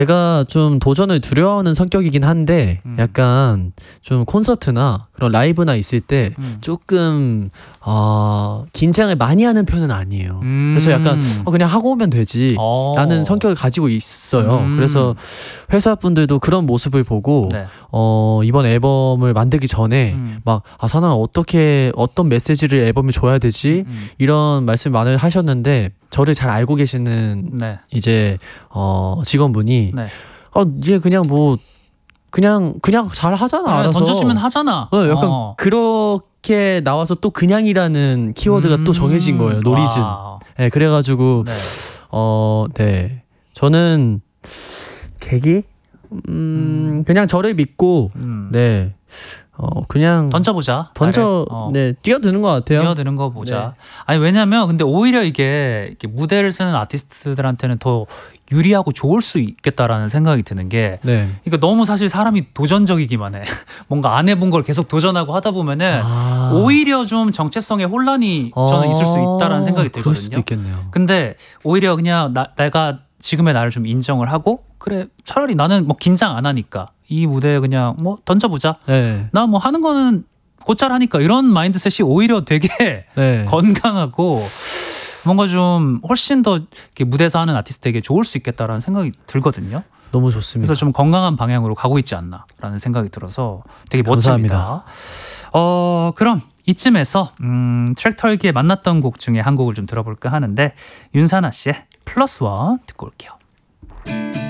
제가 좀 도전을 두려워하는 성격이긴 한데 약간 좀 콘서트나 그런 라이브나 있을 때 조금 긴장을 많이 하는 편은 아니에요. 그래서 약간 그냥 하고 오면 되지 라는 성격을 가지고 있어요. 그래서 회사분들도 그런 모습을 보고 네. 이번 앨범을 만들기 전에 막 사나 어떤 메시지를 앨범에 줘야 되지 이런 말씀 많이 하셨는데, 저를 잘 알고 계시는 네. 이제 직원분이 네. 얘 그냥 뭐 그냥 잘 하잖아, 알아서 던져주면 하잖아. 약간 그렇게 나와서 또 그냥이라는 키워드가 또 정해진 거예요. 노리즌. 네, 그래가지고 네. 네, 저는 계기 그냥 저를 믿고 네 그냥 던져보자. 네, 뛰어드는 것 같아요. 뛰어드는 거 보자. 네. 아니 왜냐면 근데 오히려 이게 무대를 쓰는 아티스트들한테는 더 유리하고 좋을 수 있겠다라는 생각이 드는 게, 네. 그러니까 너무 사실 사람이 도전적이기만 해. 뭔가 안 해본 걸 계속 도전하고 하다 보면은 오히려 좀 정체성의 혼란이 저는 있을 수 있다라는 생각이 들거든요. 그럴 수도 있겠네요. 근데 오히려 그냥 내가 지금의 나를 좀 인정을 하고, 그래 차라리 나는 뭐 긴장 안 하니까 이 무대에 그냥 뭐 던져보자. 네. 나 뭐 하는 거는 곧잘 하니까, 이런 마인드셋이 오히려 되게 네. 건강하고 뭔가 좀 훨씬 더 이렇게 무대에서 하는 아티스트에게 좋을 수 있겠다라는 생각이 들거든요. 너무 좋습니다. 그래서 좀 건강한 방향으로 가고 있지 않나라는 생각이 들어서 되게 감사합니다. 멋집니다. 그럼 이쯤에서 트랙 털기에 만났던 곡 중에 한 곡을 좀 들어볼까 하는데, 윤사나 씨의 플러스 원 듣고 올게요.